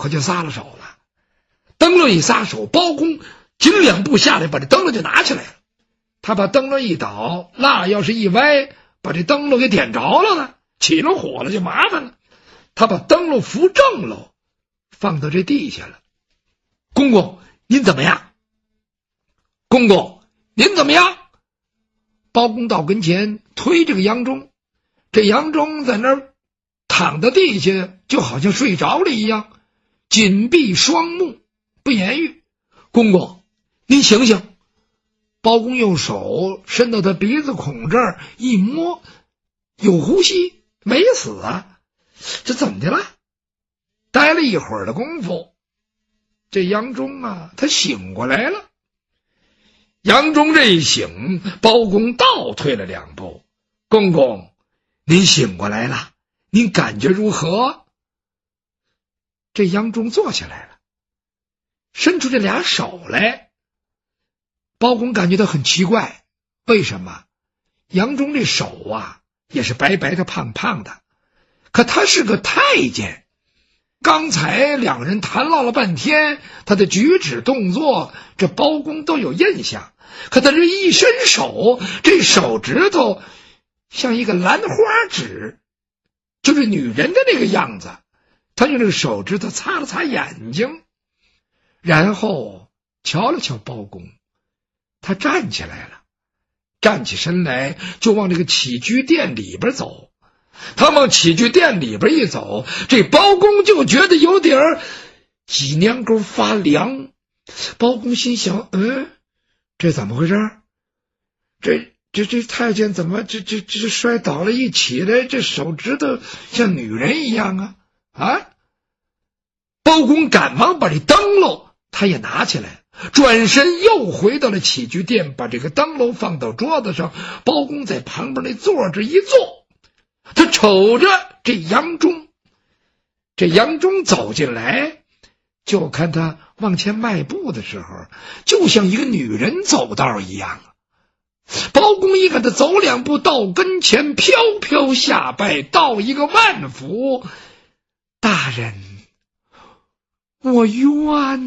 可就撒了手了。灯笼一撒手，包公紧2步下来，把这灯笼就拿起来了。他把灯笼一倒，蜡要是一歪，把这灯笼给点着了呢，起了火了就麻烦了。他把灯笼扶正了，放到这地下了。公公，您怎么样？公公，您怎么样？包公到跟前推这个杨忠，这杨忠在那儿躺在地下，就好像睡着了一样，紧闭双目，不言语。公公，您醒醒！包公用手伸到他鼻子孔这儿一摸，有呼吸，没死啊！这怎么的了？待了一会儿的功夫，这杨忠啊，他醒过来了。杨忠这一醒，包公倒退了2步。公公，您醒过来了，您感觉如何？这杨忠坐下来了，伸出这俩手来。包公感觉到很奇怪，为什么？杨忠这手啊，也是白白的胖胖的，可他是个太监。刚才两人谈唠了半天，他的举止动作，这包公都有印象。可他这一伸手，这手指头像一个兰花指，就是女人的那个样子。他用这个手指头擦了擦眼睛，然后瞧了瞧包公，他站起来了，站起身来就往这个起居殿里边走。他往起居殿里边一走，这包公就觉得有点脊梁沟发凉。包公心想，这怎么回事？这太监怎么这摔倒了，一起来这手指头像女人一样啊！包公赶忙把这灯笼他也拿起来，转身又回到了起居殿，把这个灯笼放到桌子上。包公在旁边那座着一坐，他瞅着这杨忠。这杨忠走进来，就看他往前迈步的时候，就像一个女人走道一样。包公一看他走2步到跟前，飘飘下拜，道一个万福。大人，我冤